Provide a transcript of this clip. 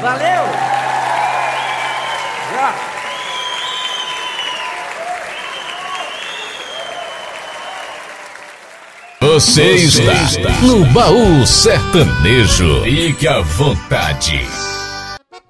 Valeu! Já. Você está no Baú Sertanejo. Fique à vontade.